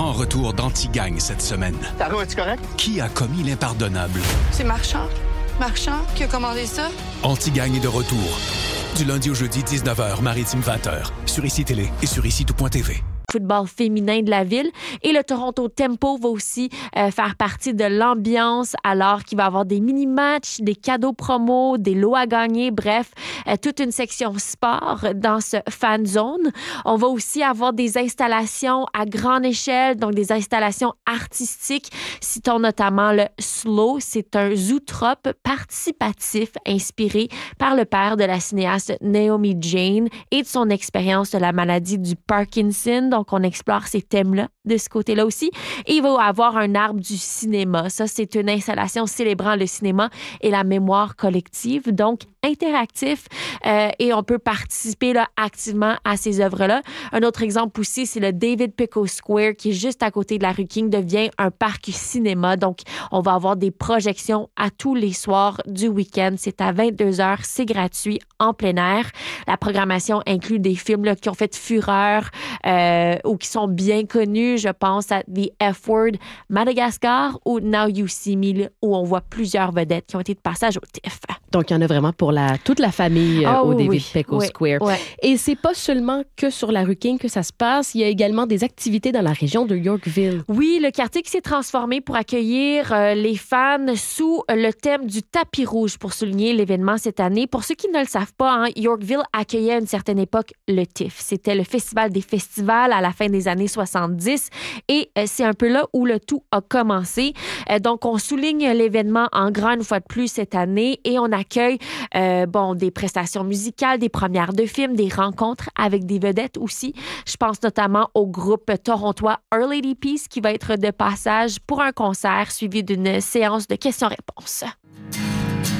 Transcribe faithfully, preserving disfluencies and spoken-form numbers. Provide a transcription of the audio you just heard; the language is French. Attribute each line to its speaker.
Speaker 1: grand retour d'Anti-Gang cette semaine.
Speaker 2: Taro, es-tu correct?
Speaker 1: Qui a commis l'impardonnable?
Speaker 3: C'est Marchand. Marchand qui a commandé ça.
Speaker 1: Anti-Gang est de retour. Du lundi au jeudi, dix-neuf heures, Maritime vingt heures. Sur Ici Télé et sur ici tout point t v.
Speaker 4: Football féminin de la ville. Et le Toronto Tempo va aussi euh, faire partie de l'ambiance alors qu'il va y avoir des mini-matchs, des cadeaux promos, des lots à gagner, bref, euh, toute une section sport dans ce fan zone. On va aussi avoir des installations à grande échelle, donc des installations artistiques. Citons notamment le Slow. C'est un zootrope participatif inspiré par le père de la cinéaste Naomi Jane et de son expérience de la maladie du Parkinson. Donc, on explore ces thèmes-là de ce côté-là aussi. Et il va y avoir un arbre du cinéma. Ça, c'est une installation célébrant le cinéma et la mémoire collective. Donc, interactif euh, et on peut participer là, activement à ces œuvres-là. Un autre exemple aussi, c'est le David Pico Square qui est juste à côté de la rue King, devient un parc cinéma. Donc, on va avoir des projections à tous les soirs du week-end. C'est à vingt-deux heures, c'est gratuit, en plein air. La programmation inclut des films là, qui ont fait fureur euh, ou qui sont bien connus. Je pense à The F-Word, Madagascar ou Now You See Me, où on voit plusieurs vedettes qui ont été de passage au T I F.
Speaker 5: Donc, il y en a vraiment pour la, toute la famille euh,
Speaker 4: oh,
Speaker 5: au David
Speaker 4: oui,
Speaker 5: Pico
Speaker 4: oui,
Speaker 5: Square.
Speaker 4: Ouais.
Speaker 5: Et c'est pas seulement que sur la rue King que ça se passe, il y a également des activités dans la région de Yorkville.
Speaker 4: Oui, le quartier qui s'est transformé pour accueillir euh, les fans sous le thème du tapis rouge pour souligner l'événement cette année. Pour ceux qui ne le savent pas, hein, Yorkville accueillait à une certaine époque le T I F. C'était le festival des festivals à la fin des années soixante-dix et euh, c'est un peu là où le tout a commencé. Euh, donc, on souligne l'événement en grand une fois de plus cette année et on accueille euh, bon, des prestations musicales, des premières de films, des rencontres avec des vedettes aussi. Je pense notamment au groupe torontois Our Lady Peace qui va être de passage pour un concert suivi d'une séance de questions-réponses.